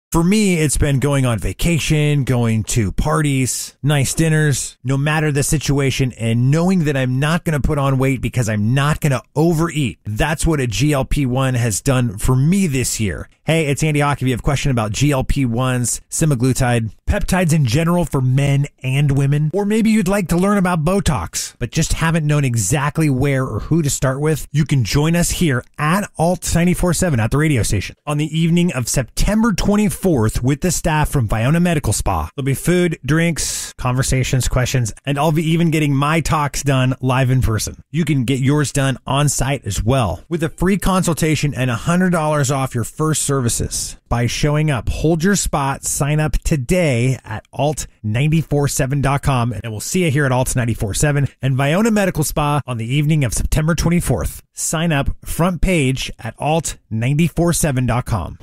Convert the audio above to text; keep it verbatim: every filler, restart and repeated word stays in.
For me, it's been going on vacation, going to parties, nice dinners, no matter the situation, and knowing that I'm not going to put on weight because I'm not going to overeat. That's what a G L P one has done for me this year. Hey, it's Andy Hawk. If you have a question about G L P ones, semaglutide, peptides in general for men and women, or maybe you'd like to learn about Botox, but just haven't known exactly where or who to start with, you can join us here at Alt ninety-four point seven at the radio station on the evening of September twenty-fourth with the staff from Viona Medical Spa. There'll be food, drinks, conversations, questions, and I'll be even getting my talks done live in person. You can get yours done on site as well with a free consultation and one hundred dollars off your first services by showing up. Hold your spot. Sign up today at alt nine four seven dot com, and we'll see you here at Alt ninety-four point seven and Viona Medical Spa on the evening of September twenty-fourth. Sign up front page at alt nine four seven dot com.